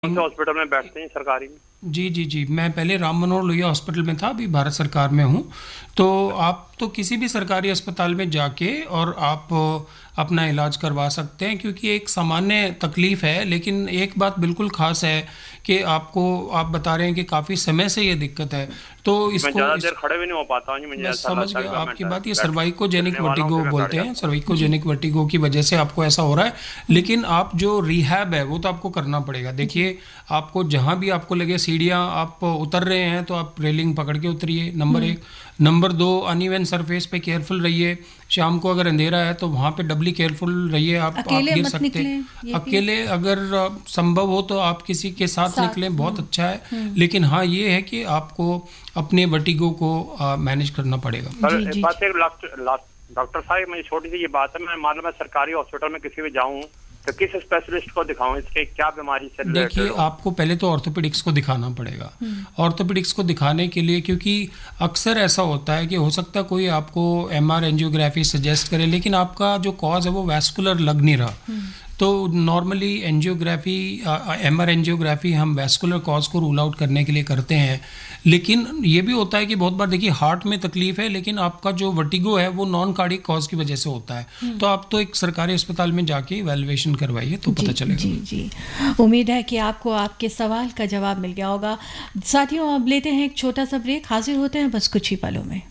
कौन से हॉस्पिटल में बैठते हैं सरकारी में? जी जी जी, मैं पहले राम मनोहर लोहिया हॉस्पिटल में था, अभी भारत सरकार में हूँ। तो आप तो किसी भी सरकारी अस्पताल में जाके और आप अपना इलाज करवा सकते हैं, क्योंकि एक सामान्य तकलीफ़ है। लेकिन एक बात बिल्कुल ख़ास है कि आप बता रहे हैं कि काफ़ी समय से ये दिक्कत है। तो मैं इसको ज़्यादा देर इस खड़े भी नहीं हो पाता हूँ जी, मुझे मैं ऐसा समझ लगता है गया कि मैं आपकी बात। ये बैठ सर्वाइकोजेनिक चलने वाला हूँ वर्टिगो फिर मैं बैठ बोलते हैं, जाता हूँ। जी। सर्वाइकोजेनिक वर्टिगो की वजह से आपको ऐसा हो रहा है। लेकिन आप जो रिहैब है वो तो आपको करना पड़ेगा। जी। देखिए, आपको जहाँ भी आपको लगे सीढ़ियाँ आप उतर रहे हैं तो आप रेलिंग पकड़ के उतरिए, नंबर हुँ। एक। नंबर दो, अनइवन सरफेस पे केयरफुल रहिए। शाम को अगर अंधेरा है तो वहाँ पे डबली केयरफुल रहिए। आप अकेले गिर मत सकते। निकलें, ये भी है। अकेले अगर संभव हो तो आप किसी के साथ साथ निकलें, बहुत अच्छा है। हुँ। लेकिन हाँ, ये है कि आपको अपने वर्टिगो को मैनेज करना पड़ेगा। सर जी, एक जी, बात जी। है, लास्ट लास्ट डॉक्टर साहब, मेरी छोटी सी ये बात है, मैं मान लो मैं सरकारी हॉस्पिटल में किसी भी जाऊँ तो किस स्पेशलिस्ट को दिखाऊं, इसके क्या बीमारी से देखिए, रिलेटेड हो? आपको पहले तो ऑर्थोपेडिक्स को दिखाना पड़ेगा। हुँ। ऑर्थोपेडिक्स को दिखाने के लिए, क्योंकि अक्सर ऐसा होता है कि हो सकता है कोई आपको एमआर एंजियोग्राफी सजेस्ट करे, लेकिन आपका जो कॉज है वो वैस्कुलर लग नहीं रहा। हुँ। तो नॉर्मली एंजियोग्राफी, एमआर एंजियोग्राफी हम वैस्कुलर कॉज को रूल आउट करने के लिए करते हैं। लेकिन ये भी होता है कि बहुत बार देखिए हार्ट में तकलीफ है, लेकिन आपका जो वर्टिगो है वो नॉन कार्डियक कॉज की वजह से होता है। हुँ। तो आप तो एक सरकारी अस्पताल में जाके इवैल्यूएशन करवाइए तो जी, पता चलेगा। जी, जी। उम्मीद है कि आपको आपके सवाल का जवाब मिल गया होगा। साथियों, अब लेते हैं एक छोटा-सा ब्रेक, हाज़िर होते हैं बस कुछ ही पलों में।